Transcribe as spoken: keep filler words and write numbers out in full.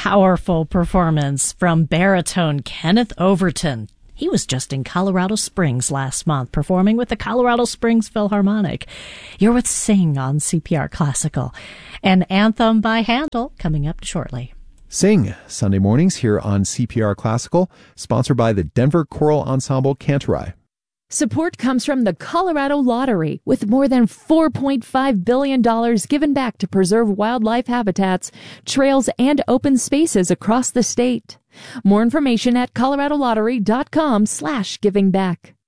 powerful performance from baritone Kenneth Overton. He was just in Colorado Springs last month, performing with the Colorado Springs Philharmonic. You're with Sing on C P R Classical. An anthem by Handel coming up shortly. Sing, Sunday mornings here on C P R Classical, sponsored by the Denver Choral Ensemble Cantorai. Support comes from the Colorado Lottery, with more than four point five billion dollars given back to preserve wildlife habitats, trails, and open spaces across the state. More information at coloradolottery.com slash giving back.